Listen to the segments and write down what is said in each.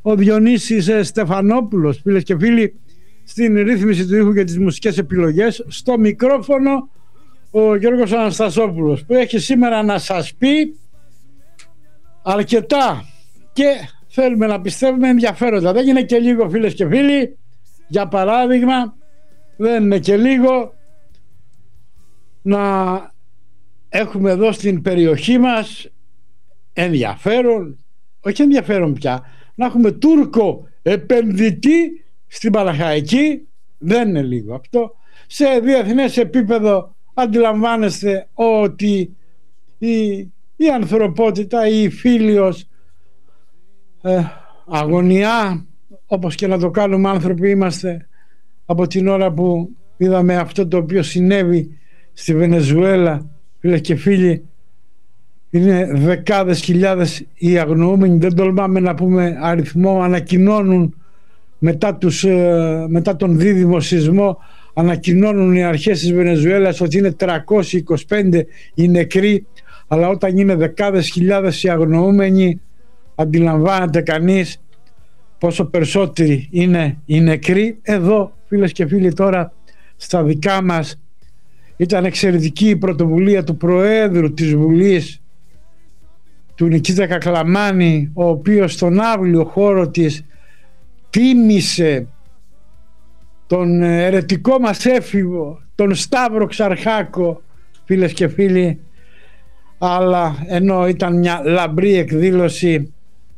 ο Διονύσης Στεφανόπουλος, φίλες και φίλοι, στην ρύθμιση του ήχου και τις μουσικές επιλογές. Στο μικρόφωνο ο Γιώργος Αναστασόπουλος, που έχει σήμερα να σας πει αρκετά και θέλουμε να πιστεύουμε ενδιαφέροντα. Δεν είναι και λίγο, φίλες και φίλοι. Για παράδειγμα, δεν είναι και λίγο να έχουμε εδώ στην περιοχή μας ενδιαφέρον, όχι ενδιαφέρον πια, να έχουμε Τούρκο επενδυτή στην Παλαχαϊκή. Δεν είναι λίγο αυτό. Σε διεθνές επίπεδο αντιλαμβάνεστε ότι η ανθρωπότητα, η φίλιος αγωνιά, όπως και να το κάνουμε άνθρωποι είμαστε, από την ώρα που είδαμε αυτό το οποίο συνέβη στη Βενεζουέλα, φίλες και φίλοι, είναι δεκάδες χιλιάδες οι αγνοούμενοι, δεν τολμάμε να πούμε αριθμό, ανακοινώνουν μετά τον δίδυμο σεισμό, ανακοινώνουν οι αρχές της Βενεζουέλας ότι είναι 325 οι νεκροί, αλλά όταν είναι δεκάδες χιλιάδες οι αγνοούμενοι, αντιλαμβάνεται κανείς πόσο περισσότεροι είναι οι νεκροί. Εδώ, φίλες και φίλοι, τώρα στα δικά μας ήταν εξαιρετική η πρωτοβουλία του Προέδρου της Βουλής, του Νικήτα Κακλαμάνη, ο οποίος στον άβλιο χώρο της τίμησε τον αιρετικό μας έφηβο, τον Σταύρο Ξαρχάκο, φίλες και φίλοι, αλλά ενώ ήταν μια λαμπρή εκδήλωση,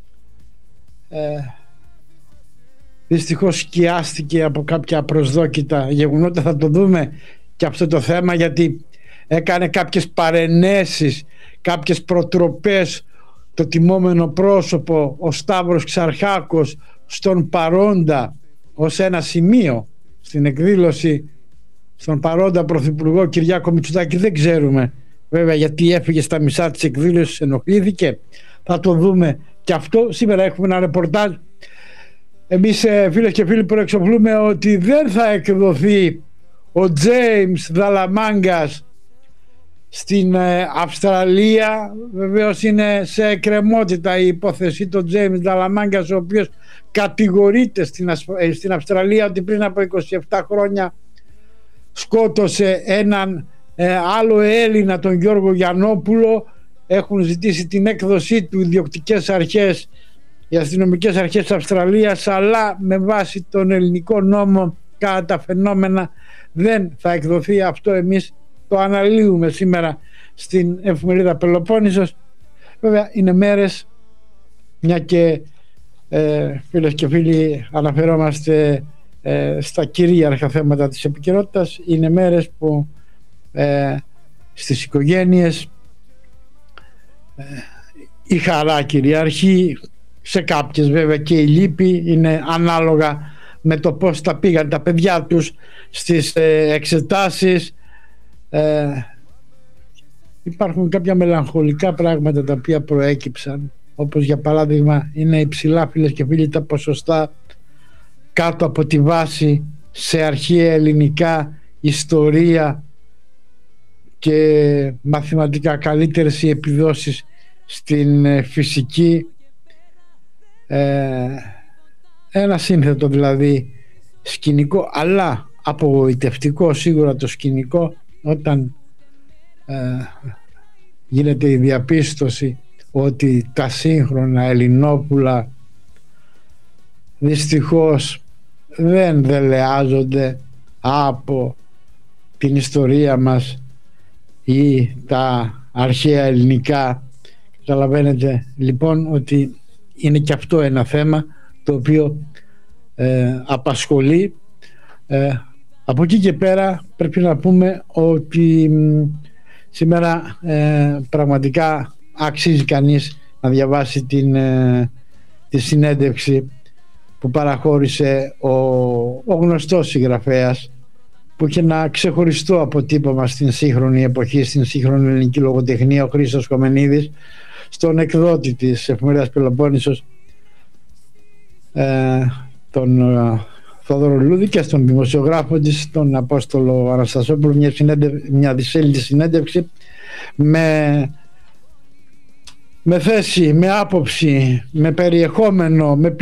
δυστυχώς σκιάστηκε από κάποια απροσδόκητα γεγονότα. Θα το δούμε και αυτό το θέμα, γιατί έκανε κάποιες παρενέσεις, κάποιες προτροπές το τιμόμενο πρόσωπο, ο Σταύρος Ξαρχάκος, στον παρόντα ως ένα σημείο στην εκδήλωση, στον παρόντα Πρωθυπουργό Κυριάκο Μητσοτάκη. Δεν ξέρουμε βέβαια γιατί έφυγε στα μισά της εκδήλωσης, ενοχλήθηκε. Θα το δούμε και αυτό. Σήμερα έχουμε ένα ρεπορτάζ. Εμείς, φίλες και φίλοι, προεξοφλούμε ότι δεν θα εκδοθεί ο Τζέιμς Δαλαμάγκας στην Αυστραλία. Βεβαίως είναι σε εκκρεμότητα η υπόθεση του Τζέιμς Δαλαμάγκας, ο οποίος κατηγορείται στην Αυστραλία ότι πριν από 27 χρόνια σκότωσε έναν άλλο Έλληνα, τον Γιώργο Γιαννόπουλο. Έχουν ζητήσει την έκδοσή του οι διοκτικές αρχές, οι αστυνομικές αρχές της Αυστραλίας, αλλά με βάση τον ελληνικό νόμο κατά τα φαινόμενα δεν θα εκδοθεί αυτό. Εμείς το αναλύουμε σήμερα στην εφημερίδα Πελοπόννησος. Βέβαια είναι μέρες, μια και φίλες και φίλοι αναφερόμαστε στα κυρίαρχα θέματα της επικαιρότητας, είναι μέρες που στις οικογένειες η χαρά κυριαρχεί, σε κάποιες βέβαια και η λύπη, είναι ανάλογα με το πώς τα πήγαν τα παιδιά τους στις εξετάσεις. Υπάρχουν κάποια μελαγχολικά πράγματα τα οποία προέκυψαν, όπως για παράδειγμα είναι υψηλά, φίλες και φίλοι, τα ποσοστά κάτω από τη βάση σε αρχαία ελληνικά, ιστορία και μαθηματικά, καλύτερες οι επιδόσεις στην φυσική. Ένα σύνθετο δηλαδή σκηνικό, αλλά απογοητευτικό σίγουρα το σκηνικό, όταν γίνεται η διαπίστωση ότι τα σύγχρονα Ελληνόπουλα δυστυχώς δεν δελεάζονται από την ιστορία μας ή τα αρχαία ελληνικά. Καταλαβαίνετε λοιπόν ότι είναι και αυτό ένα θέμα το οποίο απασχολεί. Από εκεί και πέρα πρέπει να πούμε ότι σήμερα πραγματικά αξίζει κανείς να διαβάσει τη συνέντευξη που παραχώρησε ο γνωστός συγγραφέας, που είχε ένα ξεχωριστό αποτύπωμα στην σύγχρονη εποχή, στην σύγχρονη ελληνική λογοτεχνία, ο Χρήστος Κομενίδης, στον εκδότη της εφημερίδας Πελοπόννησος, τον Θόδωρο Λούδη, και στον δημοσιογράφο της, τον Απόστολο Αναστασόπουλο, μια δισέλιδη συνέντευξη με θέση, με άποψη, με περιεχόμενο, με